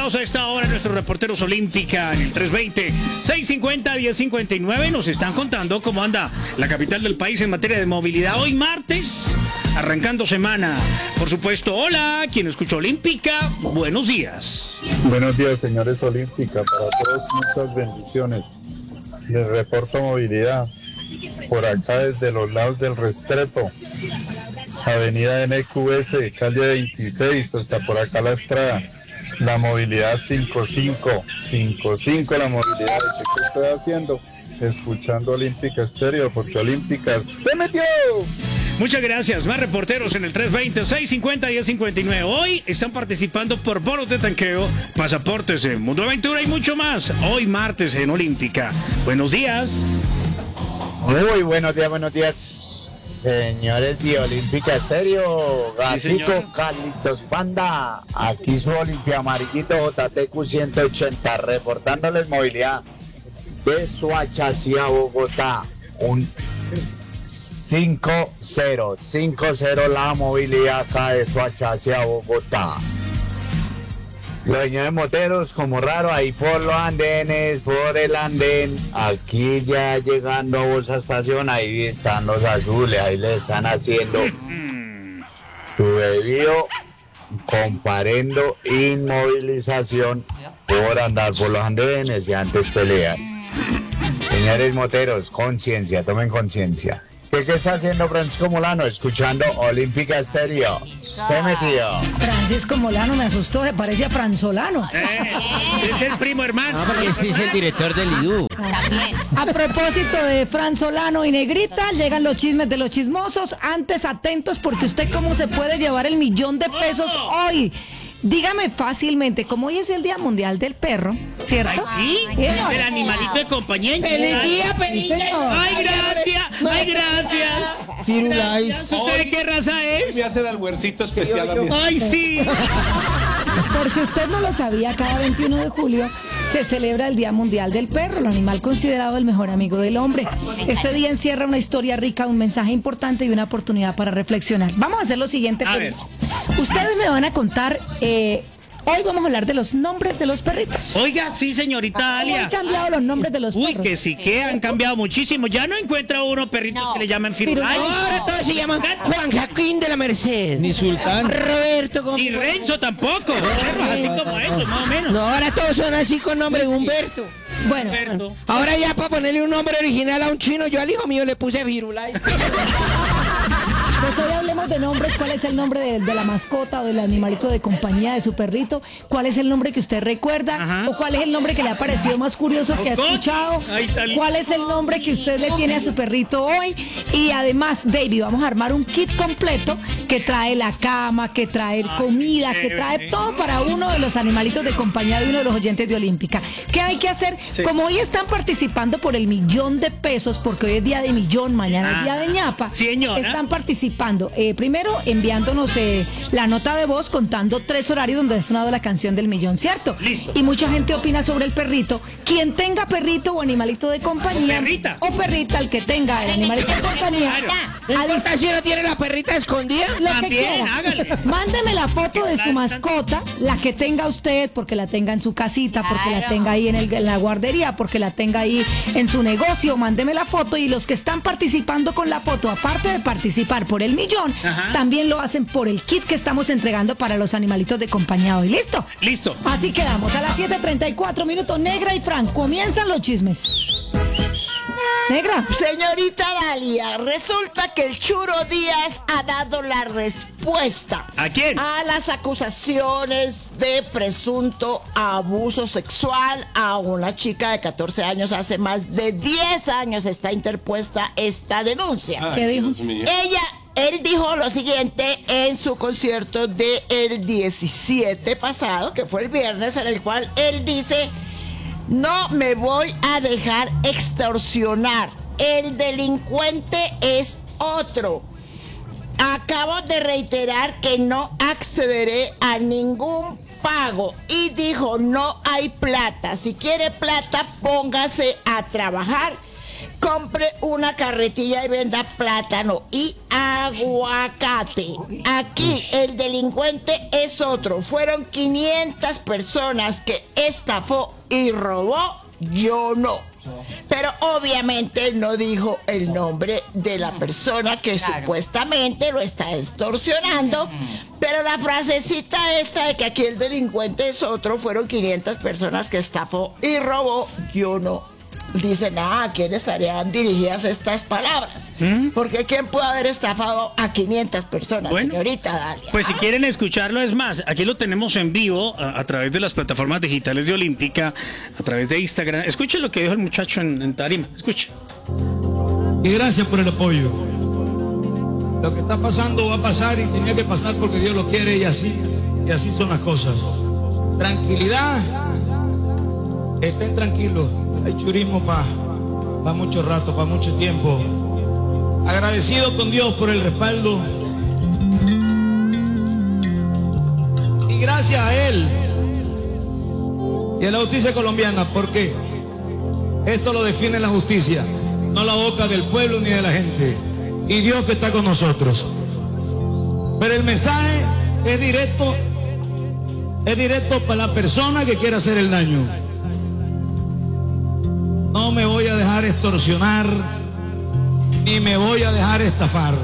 conectados a esta hora nuestros reporteros Olímpica en el 320-650-1059. Nos están contando cómo anda la capital del país en materia de movilidad. Hoy martes, arrancando semana. Por supuesto, hola, quien escucha Olímpica, buenos días. Buenos días, señores Olímpica. Para todos, muchas bendiciones. Les reporto movilidad. Por acá desde los lados del Restrepo, avenida NQS, calle 26, hasta por acá la Estrada. La movilidad 55 la movilidad. ¿Qué estoy haciendo? Escuchando Olímpica Estéreo, porque Olímpica se metió. Muchas gracias. Más reporteros en el 320-650-1059. Hoy están participando por bonos de tanqueo, pasaportes en Mundo Aventura y mucho más. Hoy martes en Olímpica. Buenos días. Muy buenos días, señores de Olímpica Estéreo, Gatico, sí, Carlitos Panda, aquí su Olimpia Amarillito JTQ 180, reportándoles movilidad de Soacha hacia Bogotá, un 5-0 la movilidad acá de Soacha hacia Bogotá. Los señores moteros, como raro, ahí por los andenes, por el andén, aquí ya llegando a Bolsa Estación, ahí están los azules, ahí le están haciendo su debido comparendo inmovilización por andar por los andenes y antes pelear. Señores moteros, conciencia, tomen conciencia. ¿Qué está haciendo Francisco Molano? Escuchando Olímpica Estéreo. Se metió. Francisco Molano me asustó, se parece a Franzolano. Es el primo hermano. No, porque ese es el director del IDU. También. A propósito de Franzolano y Negrita, llegan los chismes de los chismosos. Antes atentos, porque usted cómo se puede llevar el $1.000.000 hoy. Dígame fácilmente, como hoy es el Día Mundial del Perro, ¿cierto? Ay, sí, del animalito de compañía. ¡Feliz día, Sí, señor. ¡Ay, gracias! ¡Ay, gracias! Firulais. ¿Usted de qué raza es? Me hace el almuercito especial a mí. ¡Ay, sí! Por si usted no lo sabía, cada 21 de julio se celebra el Día Mundial del Perro, el animal considerado el mejor amigo del hombre. Este día encierra una historia rica, un mensaje importante y una oportunidad para reflexionar. Vamos a hacer lo siguiente. A ver. Ustedes me van a contar, hoy vamos a hablar de los nombres de los perritos. Oiga, sí, señorita ¿Cómo Alia. han cambiado los nombres de los Uy, perros? que sí que han cambiado muchísimo. Ya no encuentra uno perritos que le llaman Firulais. Ahora todos se llaman Juan Jaquín de la Merced. Ni Sultán. Roberto Ni Renzo tampoco. Perros así como estos, más o menos. No, ahora todos son así con nombre Humberto. Bueno, Humberto. Ahora ya para ponerle un nombre original a un chino, yo al hijo mío le puse Firulais. pues hoy hablemos de nombres. ¿Cuál es el nombre de la mascota o del animalito de compañía de su perrito? ¿Cuál es el nombre que usted recuerda? Ajá. ¿O cuál es el nombre que le ha parecido más curioso que ha escuchado? Ahí está. ¿Cuál es el nombre que usted le tiene a su perrito hoy? Y además, David, vamos a armar un kit completo que trae la cama, que trae comida, que trae todo para uno de los animalitos de compañía de uno de los oyentes de Olímpica. ¿Qué hay que hacer? Como hoy están participando por el $1.000.000, porque hoy es día de millón, mañana es día de ñapa, señora. están participando. Primero enviándonos la nota de voz contando 3 horarios donde ha sonado la canción del millón, ¿cierto? Listo. Y mucha gente opina sobre el perrito. Quien tenga perrito o animalito de compañía. O perrita, el que tenga el animalito de compañía. ¿No importa si uno tiene la perrita escondida? Lo que También, quiera. hágale. Mándeme la foto de su mascota, la que tenga usted, porque la tenga en su casita, porque la tenga ahí en la guardería, porque la tenga ahí en su negocio. Mándeme la foto, y los que están participando con la foto, aparte de participar por el millón, también lo hacen por el kit que estamos entregando para los animalitos de compañía hoy. ¿Listo? Listo. Así quedamos. A las 7:34 minutos, Negra y Fran, comienzan los chismes. Negra. Señorita Dalia, resulta que el Churo Díaz ha dado la respuesta. ¿A quién? A las acusaciones de presunto abuso sexual a una chica de 14 años. Hace más de 10 años está interpuesta esta denuncia. ¿Qué dijo? Él dijo lo siguiente en su concierto del 17 pasado, que fue el viernes, en el cual él dice: no me voy a dejar extorsionar. El delincuente es otro. Acabo de reiterar que no accederé a ningún pago. Y dijo: no hay plata. Si quiere plata, póngase a trabajar. compre una carretilla y venda plátano y aguacate. Aquí el delincuente es otro. Fueron 500 personas que estafó y robó, yo no. Pero obviamente no dijo el nombre de la persona que supuestamente lo está extorsionando. Pero la frasecita esta de que aquí el delincuente es otro, fueron 500 personas que estafó y robó, yo no. Dicen, ¿a quién estarían dirigidas estas palabras? Porque ¿quién puede haber estafado a 500 personas, señorita Dalia? Pues si quieren escucharlo, es más, aquí lo tenemos en vivo a través de las plataformas digitales de Olímpica, a través de Instagram. Escuchen lo que dijo el muchacho en tarima, escuchen. Y gracias por el apoyo. Lo que está pasando va a pasar y tenía que pasar porque Dios lo quiere y así son las cosas. Tranquilidad, estén tranquilos. Hay turismo para mucho rato, para mucho tiempo. Agradecido con Dios por el respaldo. Y gracias a Él y a la justicia colombiana, porque esto lo define la justicia, no la boca del pueblo ni de la gente. Y Dios que está con nosotros. Pero el mensaje es directo para la persona que quiera hacer el daño. No me voy a dejar extorsionar, ni me voy a dejar estafar.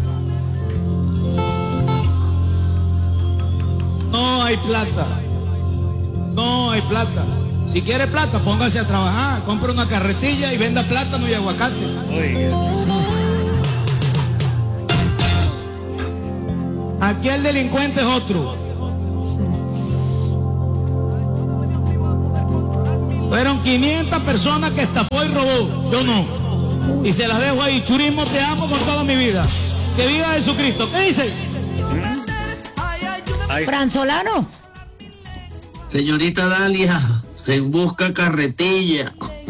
No hay plata. No hay plata. Si quiere plata, póngase a trabajar. Compre una carretilla y venda plátano y aguacate. Aquí el delincuente es otro. Fueron 500 personas que estafó y robó, yo no. Y se las dejo ahí. Churismo, te amo con toda mi vida. Que viva Jesucristo. ¿Qué dice? Franzolano. Señorita Dalia, se busca carretilla.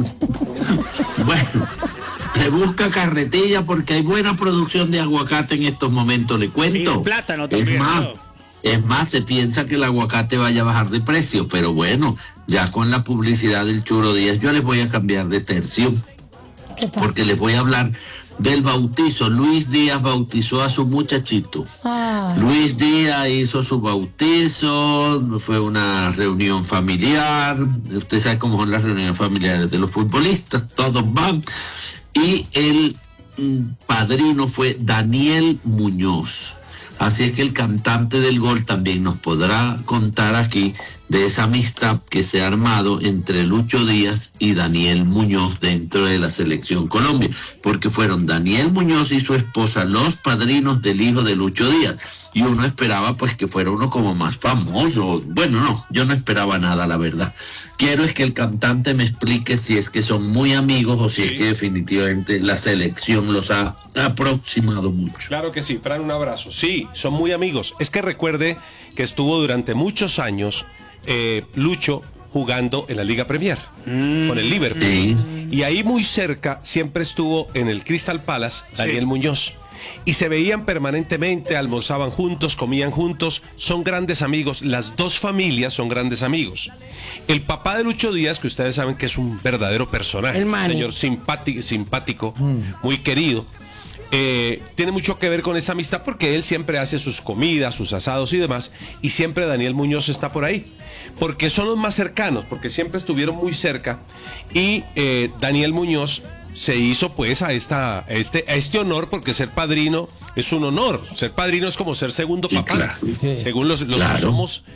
Bueno, se busca carretilla porque hay buena producción de aguacate en estos momentos, le cuento. Y plátano también. Es más, se piensa que el aguacate vaya a bajar de precio, pero bueno, ya con la publicidad del Churo Díaz, yo les voy a cambiar de tercio. ¿Qué pasa? Porque les voy a hablar del bautizo. Luis Díaz bautizó a su muchachito. Luis Díaz hizo su bautizo, fue una reunión familiar. Usted sabe cómo son las reuniones familiares de los futbolistas, todos van. Y el padrino fue Daniel Muñoz. Así es que el cantante del gol también nos podrá contar aquí de esa amistad que se ha armado entre Lucho Díaz y Daniel Muñoz dentro de la Selección Colombia, porque fueron Daniel Muñoz y su esposa los padrinos del hijo de Lucho Díaz, y uno esperaba pues que fuera uno como más famoso. Bueno, no, yo no esperaba nada, la verdad. Quiero es que el cantante me explique si es que son muy amigos o si es que definitivamente la selección los ha aproximado mucho. Claro que sí, Fran, un abrazo. Sí, son muy amigos. Es que recuerde que estuvo durante muchos años Lucho jugando en la Liga Premier con el Liverpool. Sí. Y ahí muy cerca siempre estuvo en el Crystal Palace Daniel Muñoz. Y se veían permanentemente, almorzaban juntos, comían juntos, son grandes amigos, las dos familias son grandes amigos. El papá de Lucho Díaz, que ustedes saben que es un verdadero personaje, un señor simpático, muy querido, tiene mucho que ver con esa amistad porque él siempre hace sus comidas, sus asados y demás, y siempre Daniel Muñoz está por ahí, porque son los más cercanos, porque siempre estuvieron muy cerca, y Daniel Muñoz se hizo pues a este honor, porque ser padrino es un honor. Ser padrino es como ser segundo papá, claro. Según los que somos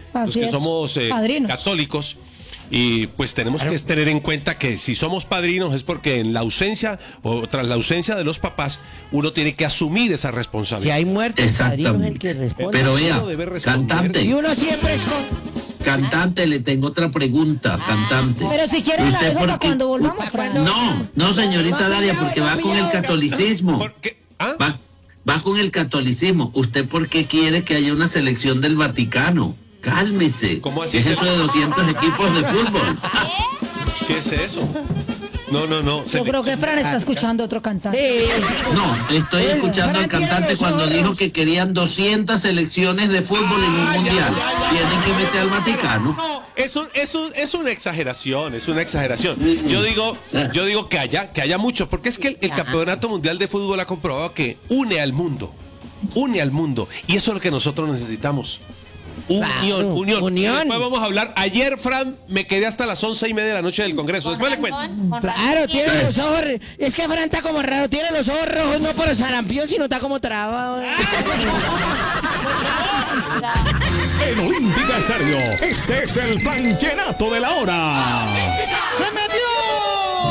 católicos. Y pues tenemos que tener en cuenta que si somos padrinos es porque en la ausencia o tras la ausencia de los papás uno tiene que asumir esa responsabilidad. Si hay muerte, el padrino es el que responde. Pero vea, cantante. Y uno siempre es Cantante, le tengo otra pregunta, cantante. Pero si quiere la dejo para cuando volvamos. No, señorita Dalia, porque va con el catolicismo. Va con el catolicismo. ¿Usted por qué quiere que haya una selección del Vaticano? Cálmese. ¿Cómo así? ¿Qué es eso de 200 equipos de fútbol? ¿Qué es eso? No. Yo creo que Fran está escuchando a otro cantante. No, estoy escuchando al cantante cuando dijo que querían 200 selecciones de fútbol en un mundial. Tienen que meter al Vaticano. No, es una exageración, es una exageración. Yo digo que haya muchos, porque es que el Campeonato Mundial de Fútbol ha comprobado que une al mundo, y eso es lo que nosotros necesitamos. Unión. Después vamos a hablar. Ayer, Fran, me quedé hasta las 11:30 de la noche del Congreso. Después le cuento. Claro, tiene los ojos. Es que Fran está como raro. Tiene los ojos rojos, no por el sarampión, sino está como traba. En Olímpica Estéreo, este es el Vallenato de la Hora. ¡Se metió!